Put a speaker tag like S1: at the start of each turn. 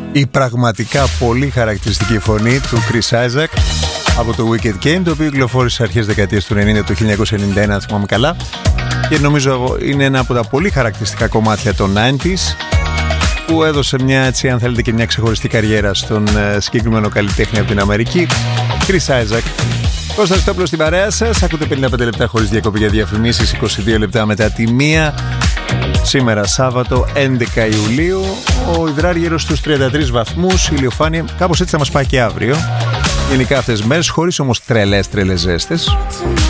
S1: Η πραγματικά πολύ χαρακτηριστική φωνή του Chris Isaak από το Wicked Game, το οποίο κυκλοφόρησε αρχές δεκαετίας του 90, το 1991, αν θυμάμαι καλά, και νομίζω είναι ένα από τα πολύ χαρακτηριστικά κομμάτια των 90s που έδωσε μια, έτσι, αν θέλετε, και μια ξεχωριστή καριέρα στον συγκεκριμένο καλλιτέχνη από την Αμερική, Chris Isaak. Κώστας Χριστόπουλος στην παρέα σας. Ακούτε 55 λεπτά χωρίς διακοπή για διαφημίσεις, 22 λεπτά μετά τη 1. Σήμερα Σάββατο 11 Ιουλίου. Ο υδράργυρος στους 33 βαθμούς, ηλιοφάνεια, κάπως έτσι θα μας πάει και αύριο. Γενικά αυτές τις μέρες, χωρίς όμως τρελές ζέστες.